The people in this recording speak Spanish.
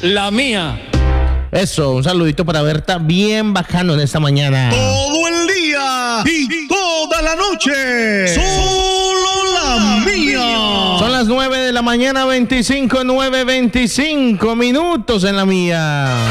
la mía. Eso, un saludito para Berta, bien bacano en esta mañana. Todo el día y toda la noche. Solo la mía. Son las 9 de la mañana, 9:25 minutos en la mía.